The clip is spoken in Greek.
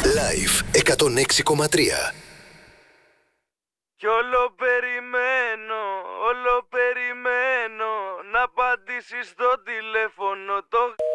Live 106,3. Κι όλο περιμένω να απαντήσεις στο τηλέφωνο το